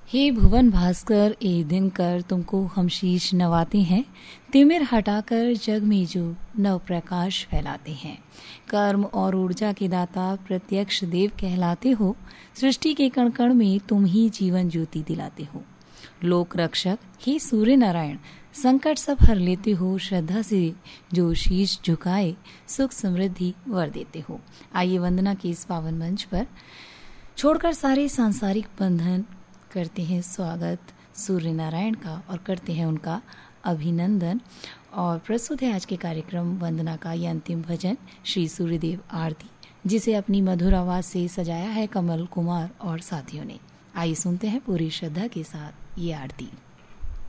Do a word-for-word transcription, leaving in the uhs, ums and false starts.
हे भुवन भास्कर ए दिनकर, तुमको हम शीश नवाते हैं। तिमिर हटाकर जग में जो नव प्रकाश फैलाते हैं। कर्म और ऊर्जा के दाता प्रत्यक्ष देव कहलाते हो। सृष्टि के कण कण में तुम ही जीवन ज्योति दिलाते हो। लोक रक्षक हे सूर्य नारायण, संकट सब हर लेते हो। श्रद्धा से जो शीश झुकाए सुख समृद्धि वर देते हो। आइए वंदना के इस पावन मंच पर छोड़कर सारे सांसारिक बंधन करते हैं स्वागत सूर्य नारायण का और करते हैं उनका अभिनंदन। और प्रस्तुत है आज के कार्यक्रम वंदना का ये अंतिम भजन श्री सूर्यदेव आरती, जिसे अपनी मधुर आवाज से सजाया है कमल कुमार और साथियों ने। आइए सुनते हैं पूरी श्रद्धा के साथ ये आरती।